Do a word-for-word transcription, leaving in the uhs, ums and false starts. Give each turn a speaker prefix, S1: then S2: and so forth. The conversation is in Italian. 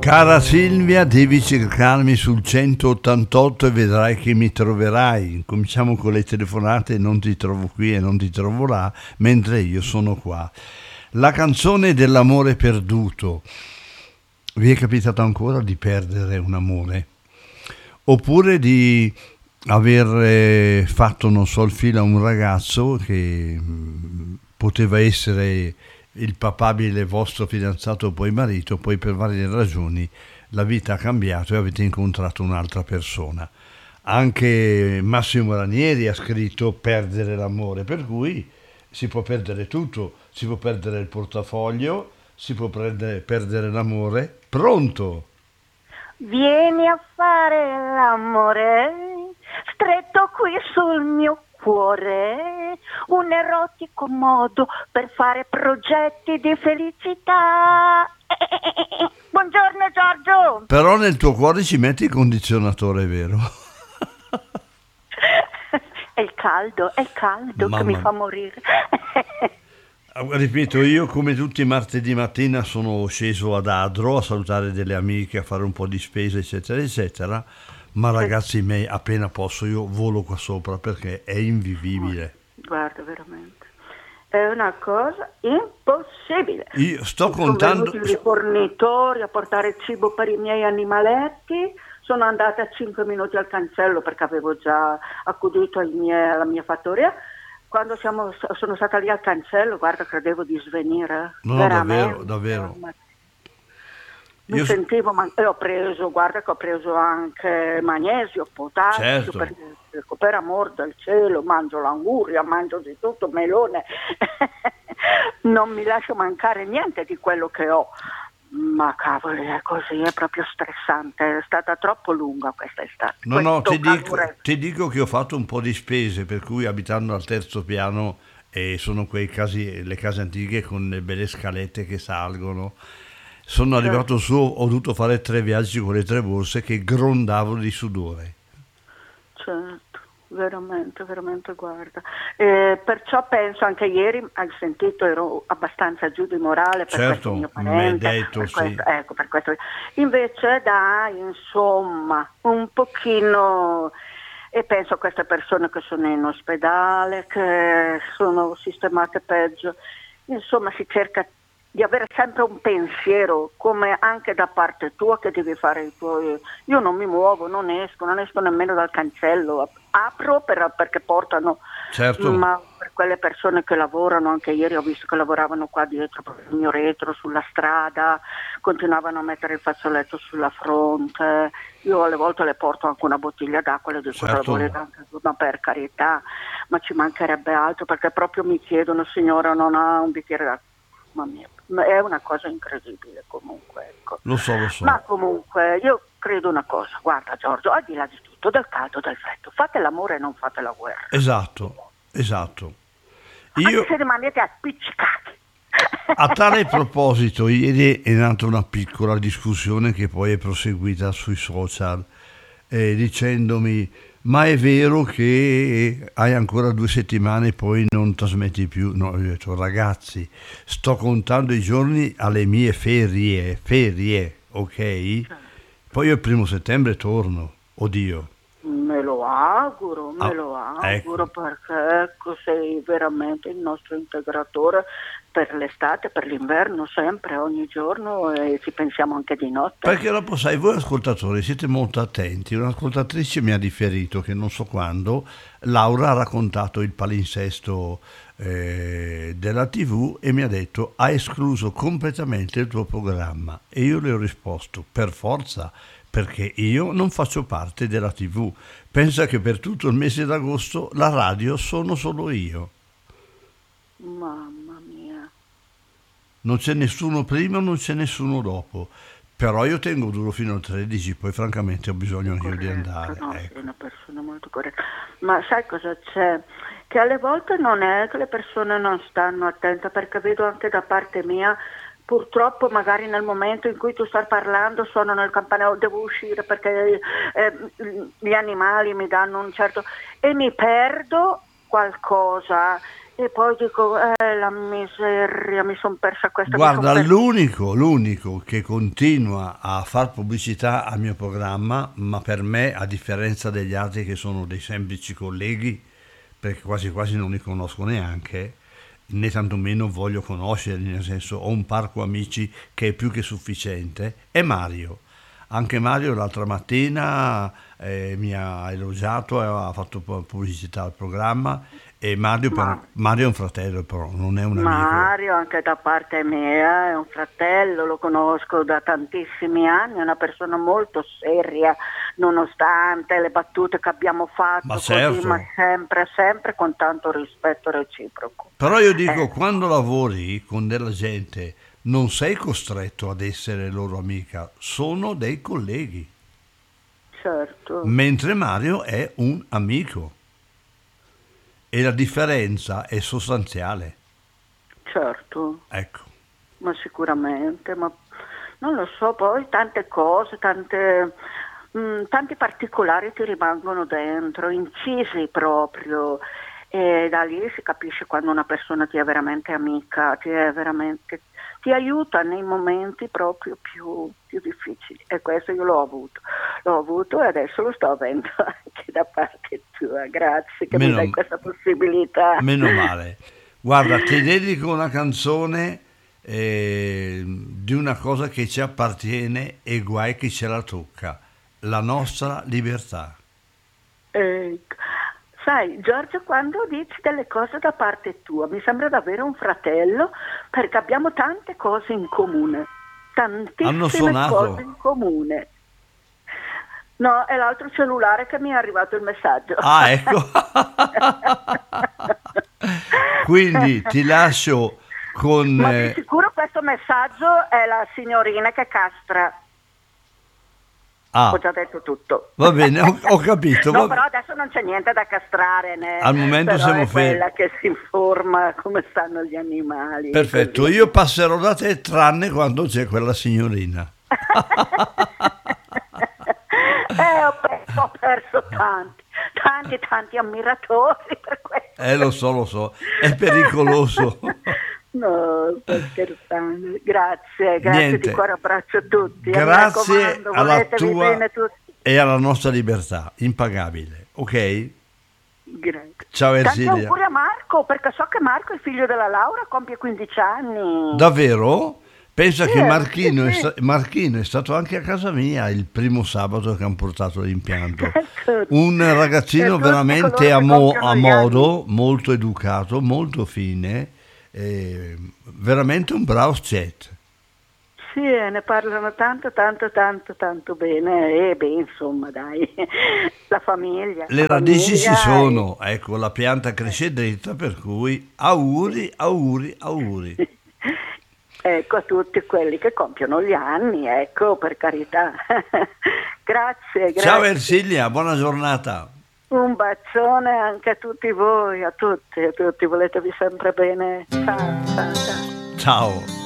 S1: Cara Silvia, devi cercarmi sul centottantotto e vedrai che mi troverai. Cominciamo con le telefonate, non ti trovo qui e non ti trovo là, mentre io sono qua. La canzone dell'amore perduto. Vi è capitato ancora di perdere un amore? Oppure di aver eh, fatto, non so, il filo a un ragazzo che mh, poteva essere il papabile vostro fidanzato o poi marito, poi per varie ragioni la vita ha cambiato e avete incontrato un'altra persona. Anche Massimo Ranieri ha scritto perdere l'amore, per cui si può perdere tutto, si può perdere il portafoglio, si può perdere, perdere l'amore. Pronto?
S2: Vieni a fare l'amore, stretto qui sul mio cuore, un erotico modo per fare progetti di felicità. Buongiorno Giorgio.
S1: Però nel tuo cuore ci metti il condizionatore, vero?
S2: È il caldo, è il caldo
S1: Mamma
S2: che mi
S1: mia.
S2: fa morire.
S1: Ripeto, io come tutti i martedì mattina sono sceso ad Adro a salutare delle amiche, a fare un po' di spese, eccetera, eccetera. Ma ragazzi miei, appena posso io volo qua sopra perché è invivibile.
S2: Guarda, veramente. È una cosa impossibile.
S1: Io sto
S2: Sono
S1: contando...
S2: venuti i rifornitori a portare cibo per i miei animaletti. Sono andata a cinque minuti al cancello perché avevo già accudito ai miei- alla mia fattoria. Quando siamo, sono stata lì al cancello, guarda, credevo di svenire.
S1: No,
S2: veramente.
S1: davvero, davvero.
S2: Ma- Mi
S1: Io-
S2: sentivo, ma e ho preso, guarda che ho preso anche magnesio, potassio,
S1: Certo.
S2: per, per amor del cielo, mangio l'anguria, mangio di tutto, melone, non mi lascio mancare niente di quello che ho. Ma cavoli, è così, è proprio stressante, è stata troppo lunga questa estate.
S1: No, no,
S2: Questo
S1: ti dico,
S2: calore-
S1: ti dico che ho fatto un po' di spese, per cui abitando al terzo piano e sono quei casi, le case antiche con le belle scalette che salgono. Sono arrivato su, ho dovuto fare tre viaggi con le tre borse che grondavo di sudore.
S2: Certo, veramente, veramente, guarda. Eh, perciò penso, anche ieri, hai sentito, ero abbastanza giù di morale per
S1: Certo,
S2: questo mio
S1: mi hai
S2: parente.
S1: detto,
S2: per
S1: sì.
S2: questo- ecco, per questo. Invece dai, insomma, un pochino... E penso a queste persone che sono in ospedale, che sono sistemate peggio. Insomma, si cerca di avere sempre un pensiero, come anche da parte tua, che devi fare i tuoi... Io non mi muovo, non esco, non esco nemmeno dal cancello, apro per- perché portano,
S1: Certo.
S2: ma per quelle persone che lavorano, anche ieri ho visto che lavoravano qua dietro, proprio il mio retro, sulla strada, continuavano a mettere il fazzoletto sulla fronte, io alle volte le porto anche una bottiglia d'acqua, le dico
S1: Certo.
S2: che la volete anche tu, ma per carità, ma ci mancherebbe altro, perché proprio mi chiedono, signora, non ha un bicchiere d'acqua? Mamma mia, ma è una cosa incredibile comunque, ecco.
S1: Lo so, lo so.
S2: Ma comunque io credo una cosa, guarda Giorgio, al di là di tutto, del caldo, del freddo, fate l'amore e non fate la guerra.
S1: Esatto, esatto.
S2: Anche
S1: Io,
S2: se rimanete appiccicati.
S1: a tale proposito, ieri è nata una piccola discussione che poi è proseguita sui social, eh, dicendomi: ma è vero che hai ancora due settimane e poi non trasmetti più? No, io ho detto: ragazzi, sto contando i giorni alle mie ferie, ferie, ok? Poi io il primo settembre torno, oddio.
S2: Me lo auguro, me
S1: Ah,
S2: lo
S1: ecco.
S2: auguro, perché ecco, sei veramente il nostro integratore per l'estate, per l'inverno, sempre, ogni giorno, e ci pensiamo anche di notte.
S1: Perché dopo, sai, voi ascoltatori siete molto attenti. Un'ascoltatrice mi ha riferito che non so quando Laura ha raccontato il palinsesto eh, della tivù e mi ha detto: ha escluso completamente il tuo programma. E io le ho risposto: per forza, perché io non faccio parte della tivù. Pensa che per tutto il mese d'agosto la radio sono solo io.
S2: Mamma mia.
S1: Non c'è nessuno prima, non c'è nessuno dopo. Però io tengo duro fino al tredici, poi francamente ho bisogno anche di andare.
S2: No,
S1: Ecco.
S2: sei una persona molto corretta. Ma sai cosa c'è? Che alle volte non è che le persone non stanno attente, perché vedo anche da parte mia, purtroppo magari nel momento in cui tu stai parlando suonano il campanello, devo uscire perché eh, gli animali mi danno un certo... e mi perdo qualcosa. e poi dico, eh, la miseria, mi sono persa questa.
S1: Guarda,
S2: persa...
S1: l'unico, l'unico che continua a far pubblicità al mio programma, ma per me, a differenza degli altri che sono dei semplici colleghi, perché quasi quasi non li conosco neanche, né tantomeno voglio conoscerli, nel senso ho un parco amici che è più che sufficiente, è Mario. Anche Mario l'altra mattina eh, mi ha elogiato e ha fatto pubblicità al programma. E Mario,
S2: Ma,
S1: per, Mario è un fratello, però non è un amico.
S2: Mario anche da parte mia è un fratello, lo conosco da tantissimi anni, è una persona molto seria, nonostante le battute che abbiamo fatto,
S1: ma,
S2: così,
S1: certo.
S2: ma sempre, sempre con tanto rispetto reciproco.
S1: Però io dico,
S2: eh.
S1: quando lavori con della gente non sei costretto ad essere loro amica, sono dei colleghi.
S2: Certo.
S1: Mentre Mario è un amico. E la differenza è sostanziale.
S2: Certo.
S1: Ecco.
S2: Ma sicuramente, ma non lo so, poi tante cose, tante, mh, tanti particolari ti rimangono dentro, incisi proprio, e da lì si capisce quando una persona ti è veramente amica, ti è veramente, ti aiuta nei momenti proprio più, più difficili, e questo io l'ho avuto, l'ho avuto e adesso lo sto avendo anche da parte tua, grazie che meno, mi dai questa possibilità.
S1: Meno male. Guarda, ti dedico una canzone eh, di una cosa che ci appartiene e guai chi ce la tocca, la nostra libertà.
S2: Ecco. Sai, Giorgio, quando dici delle cose da parte tua, mi sembra davvero un fratello, perché abbiamo tante cose in comune, tantissime cose in comune. No, è l'altro cellulare che mi è arrivato il messaggio.
S1: Ah, ecco. Quindi ti lascio con...
S2: Ma di sicuro questo messaggio è la signorina che castra.
S1: Ah,
S2: ho già detto tutto.
S1: Va bene, ho, ho capito.
S2: No,
S1: va...
S2: però adesso non c'è niente da castrare, né?
S1: Al momento
S2: però
S1: siamo
S2: è
S1: fermi.
S2: quella che si informa come stanno gli animali.
S1: Perfetto,
S2: così.
S1: Io passerò da te tranne quando c'è quella signorina.
S2: eh, ho perso, ho perso tanti, tanti, tanti ammiratori per questo.
S1: Eh, lo so, lo so, è pericoloso.
S2: No, sto scherzando. Grazie, grazie.
S1: Niente.
S2: Di cuore, abbraccio a tutti.
S1: Grazie alla tua
S2: bene tutti.
S1: E alla nostra libertà, impagabile, ok?
S2: Grazie.
S1: Ciao Ersilia.
S2: Tanti auguri a Marco, perché so che Marco è figlio della Laura, compie quindici anni.
S1: Davvero? Pensa
S2: sì,
S1: che Marchino,
S2: sì,
S1: è
S2: sì.
S1: sta- Marchino è stato anche a casa mia il primo sabato che hanno portato l'impianto. Un ragazzino veramente a, mo- a modo, molto educato, molto fine, eh, veramente un bravo chat.
S2: Sì, ne parlano tanto, tanto, tanto, tanto bene. E beh, insomma, dai, la famiglia.
S1: Le
S2: la
S1: radici
S2: famiglia
S1: ci sono, e... ecco, la pianta cresce dritta, per cui auguri, auguri, auguri.
S2: Ecco, a tutti quelli che compiono gli anni, ecco, per carità. Grazie, grazie.
S1: Ciao Ersilia, buona giornata.
S2: Un bacione anche a tutti voi, a tutti, a tutti, voletevi sempre bene. Ciao, ciao, ciao.
S1: Ciao.